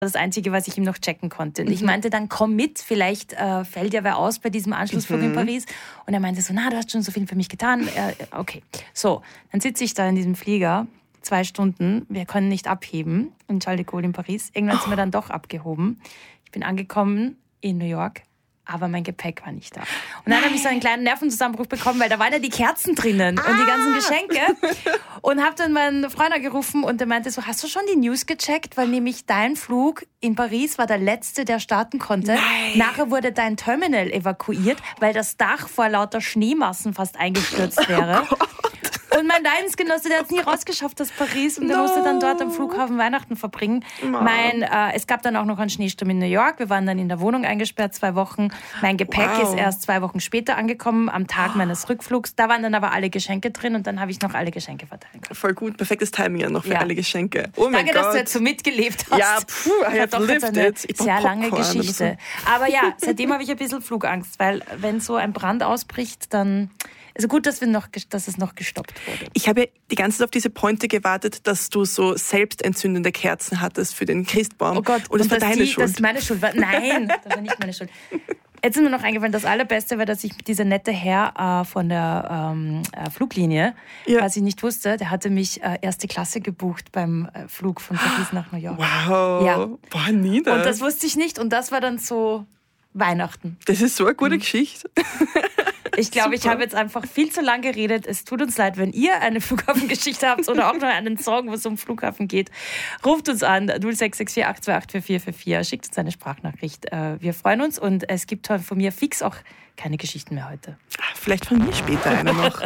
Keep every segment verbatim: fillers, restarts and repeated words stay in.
Das Einzige, was ich ihm noch checken konnte. Und ich meinte dann, komm mit, vielleicht äh, fällt ja wer aus bei diesem Anschlussflug mhm. in Paris. Und er meinte so, na, du hast schon so viel für mich getan. Äh, okay, so, dann sitze ich da in diesem Flieger, zwei Stunden, wir können nicht abheben in Charles de Gaulle in Paris. Irgendwann sind wir dann doch abgehoben. Ich bin angekommen in New York, aber mein Gepäck war nicht da. Und dann habe ich so einen kleinen Nervenzusammenbruch bekommen, weil da waren ja die Kerzen drinnen ah. und die ganzen Geschenke. Und habe dann meinen Freund gerufen und der meinte so, hast du schon die News gecheckt? Weil nämlich dein Flug in Paris war der letzte, der starten konnte. Nein. Nachher wurde dein Terminal evakuiert, weil das Dach vor lauter Schneemassen fast eingestürzt wäre. Oh und mein Leidensgenosse, der hat es nie rausgeschafft aus Paris und der no. musste dann dort am Flughafen Weihnachten verbringen. Mein, äh, es gab dann auch noch einen Schneesturm in New York. Wir waren dann in der Wohnung eingesperrt, zwei Wochen. Mein Gepäck wow. ist erst zwei Wochen später angekommen, am Tag meines Rückflugs. Da waren dann aber alle Geschenke drin und dann habe ich noch alle Geschenke verteilen können. Voll gut, perfektes Timing ja noch für ja. alle Geschenke. Oh mein Danke, Gott. dass du jetzt so mitgelebt hast. Ja, puh, I have doch lived eine it. sehr lange Geschichte. So. Aber ja, seitdem habe ich ein bisschen Flugangst, weil wenn so ein Brand ausbricht, dann... Also gut, dass, wir noch, dass es noch gestoppt wurde. Ich habe ja die ganze Zeit auf diese Pointe gewartet, dass du so selbstentzündende Kerzen hattest für den Christbaum. Oh Gott, und das und war deine die, Schuld. Das meine Schuld war. Nein, das war nicht meine Schuld. Jetzt ist mir noch eingefallen, das Allerbeste war, dass ich dieser nette Herr äh, von der ähm, äh, Fluglinie, ja. was ich nicht wusste, der hatte mich äh, erste Klasse gebucht beim äh, Flug von Paris nach New York. Wow, ja. boah, nieder. Und das wusste ich nicht und das war dann so Weihnachten. Das ist so eine gute mhm. Geschichte. Ich glaube, ich habe jetzt einfach viel zu lang geredet. Es tut uns leid, wenn ihr eine Flughafengeschichte habt oder auch noch einen Song, wo es um Flughafen geht. Ruft uns an, null sechs sechs vier acht zwei acht vier vier vier vier. Schickt uns eine Sprachnachricht. Wir freuen uns und es gibt von mir fix auch keine Geschichten mehr heute. Vielleicht von mir später eine noch.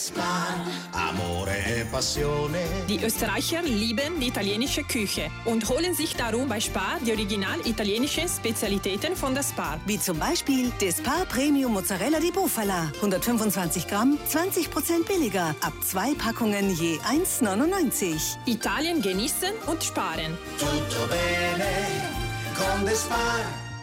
Die Österreicher lieben die italienische Küche und holen sich darum bei Spar die original italienischen Spezialitäten von der Spar. Wie zum Beispiel der Spar Premium Mozzarella di Bufala. hundertfünfundzwanzig Gramm, zwanzig Prozent billiger. Ab zwei Packungen je eins neunundneunzig. Italien genießen und sparen. Tutto bene con the Spar.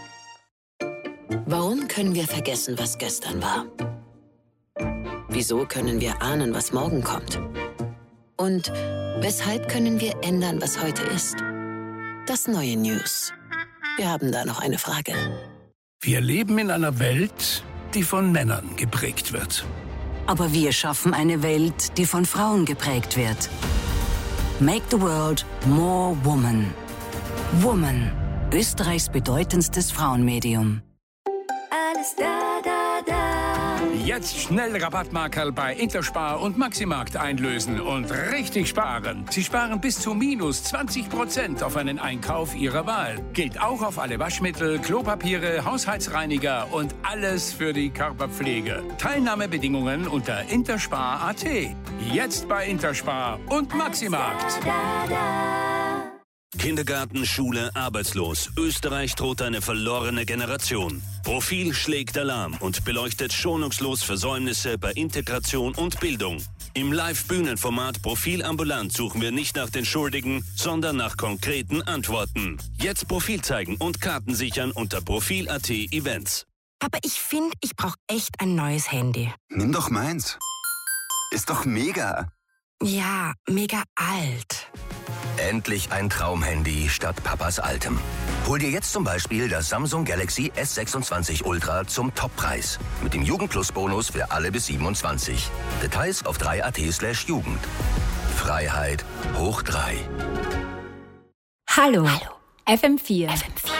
Warum können wir vergessen, was gestern war? Wieso können wir ahnen, was morgen kommt? Und weshalb können wir ändern, was heute ist? Das neue News. Wir haben da noch eine Frage. Wir leben in einer Welt, die von Männern geprägt wird. Aber wir schaffen eine Welt, die von Frauen geprägt wird. Make the world more woman. Woman. Österreichs bedeutendstes Frauenmedium. Alles da, da, da. Jetzt schnell Rabattmarkerl bei Interspar und Maximarkt einlösen und richtig sparen. Sie sparen bis zu minus zwanzig Prozent auf einen Einkauf Ihrer Wahl. Gilt auch auf alle Waschmittel, Klopapiere, Haushaltsreiniger und alles für die Körperpflege. Teilnahmebedingungen unter interspar punkt at. Jetzt bei Interspar und Maximarkt. Da, da, da. Kindergarten, Schule, arbeitslos. Österreich droht eine verlorene Generation. Profil schlägt Alarm und beleuchtet schonungslos Versäumnisse bei Integration und Bildung. Im Live-Bühnenformat Profil ambulant suchen wir nicht nach den Schuldigen, sondern nach konkreten Antworten. Jetzt Profil zeigen und Karten sichern unter profil punkt at Events. Aber ich finde, ich brauche echt ein neues Handy. Nimm doch meins. Ist doch mega. Ja, mega alt. Endlich ein Traumhandy statt Papas altem. Hol dir jetzt zum Beispiel das Samsung Galaxy S sechsundzwanzig Ultra zum Toppreis. Mit dem Jugend-Plus-Bonus für alle bis siebenundzwanzig. Details auf drei punkt at slash Jugend. Freiheit hoch drei. Hallo. Hallo. F M vier. F M vier.